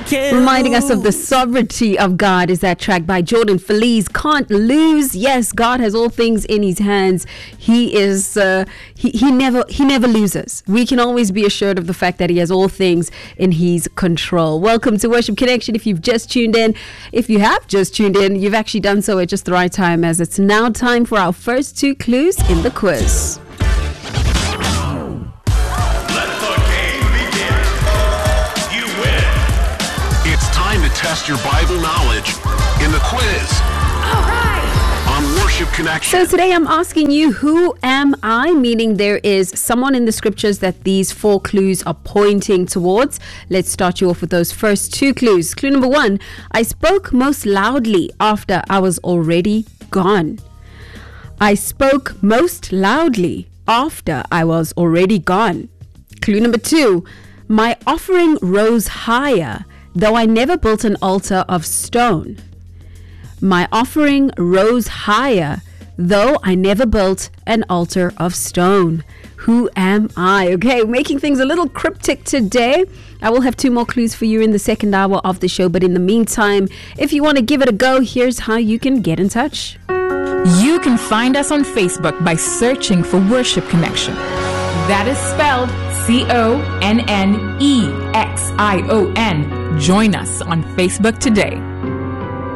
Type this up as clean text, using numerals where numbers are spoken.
Reminding us of the sovereignty of God is that track by Jordan Feliz. Can't lose. Yes, God has all things in his hands. He is he never loses. We can always be assured of the fact that he has all things in his control. Welcome to Worship Connection. If you've just tuned in, if you have just tuned in, you've actually done so at just the right time, as it's now time for our first two clues in the quiz. Test your Bible knowledge in the quiz. All right. On Worship Connection. So today I'm asking you, who am I? Meaning there is someone in the scriptures that these four clues are pointing towards. Let's start you off with those first two clues. Clue number one, I spoke most loudly after I was already gone. I spoke most loudly after I was already gone. Clue number two, my offering rose higher, though I never built an altar of stone. My offering rose higher, though I never built an altar of stone. Who am I? Okay, making things a little cryptic today. I will have two more clues for you in the second hour of the show. But in the meantime, if you want to give it a go, here's how you can get in touch. You can find us on Facebook by searching for Worship Connection. That is spelled CONNEXION. Join us on Facebook today.